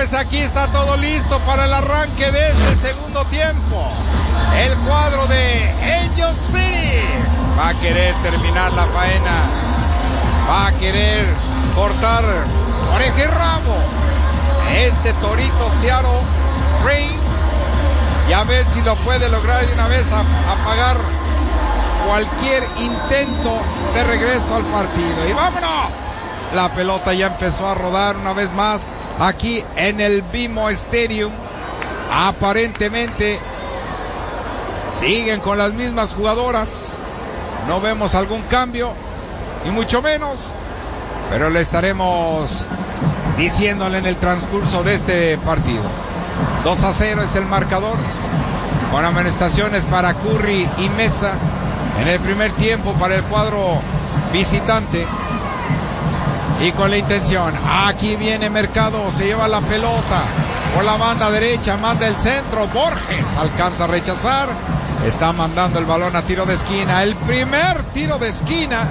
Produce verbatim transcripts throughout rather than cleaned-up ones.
pues aquí está todo listo para el arranque de este segundo tiempo. El cuadro de Angel City va a querer terminar la faena, va a querer cortar oreja y rabo este torito Seattle Reign y a ver si lo puede lograr de una vez a, apagar cualquier intento de regreso al partido. Y vámonos, la pelota ya empezó a rodar una vez más aquí en el B M O Stadium. Aparentemente siguen con las mismas jugadoras, no vemos algún cambio ni mucho menos, pero le estaremos diciéndole en el transcurso de este partido. Dos a cero es el marcador, con amonestaciones para Curry y Mesa en el primer tiempo para el cuadro visitante. Y con la intención, aquí viene Mercado, se lleva la pelota por la banda derecha, manda el centro, Borges alcanza a rechazar, está mandando el balón a tiro de esquina, el primer tiro de esquina,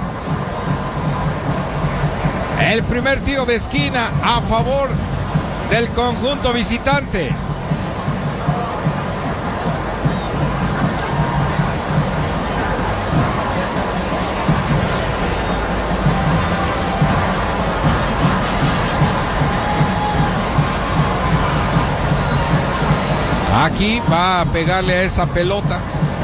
el primer tiro de esquina a favor del conjunto visitante. Aquí va a pegarle a esa pelota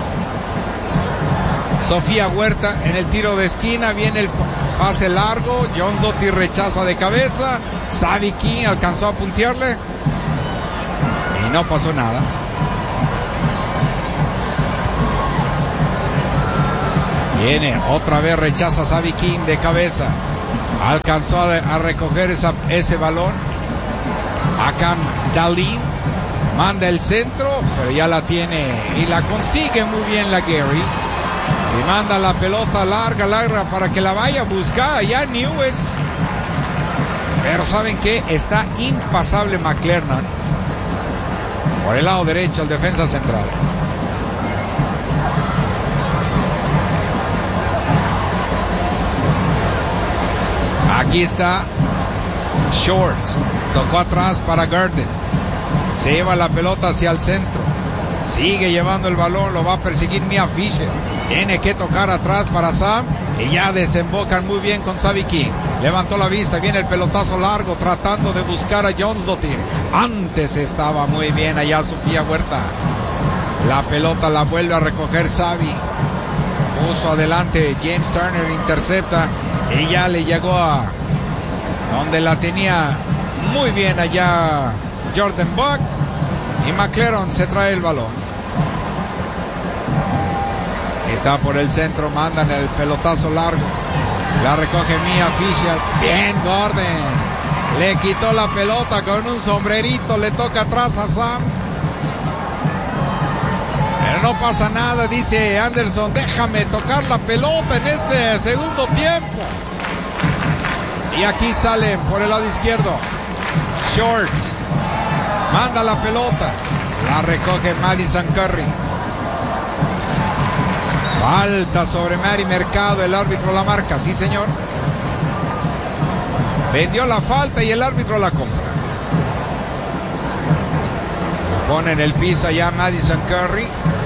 Sofía Huerta en el tiro de esquina. Viene el pase largo, Jones Doty rechaza de cabeza, Xavi King alcanzó a puntearle y no pasó nada. Viene otra vez, rechaza Xavi King de cabeza, alcanzó a, a recoger esa, ese balón. Acá Dalín manda el centro, pero ya la tiene y la consigue muy bien la Gary. Y manda la pelota larga, larga para que la vaya a buscar ya Newes. Pero ¿saben qué? Está impasable McClernand por el lado derecho, el defensa central. Aquí está Shorts, tocó atrás para Garden. Se lleva la pelota hacia el centro. Sigue llevando el balón, lo va a perseguir Mia Fisher. Tiene que tocar atrás para Sam. Y ya desembocan muy bien con Xavi King. Levantó la vista, viene el pelotazo largo tratando de buscar a Jones Doty. Antes estaba muy bien allá Sofía Huerta. La pelota la vuelve a recoger Xavi. Puso adelante James Turner, intercepta. Y ya le llegó a donde la tenía muy bien allá Jordan Buck, y McClellan se trae el balón. Está por el centro, mandan el pelotazo largo, la recoge Mia Fisher. Bien Gordon, le quitó la pelota con un sombrerito, le toca atrás a Sams, pero no pasa nada, dice Anderson, déjame tocar la pelota en este segundo tiempo. Y aquí salen por el lado izquierdo Shorts, manda la pelota, la recoge Madison Curry. Falta sobre Mary Mercado, el árbitro la marca, sí señor. Vendió la falta y el árbitro la compra. La pone en el piso allá Madison Curry.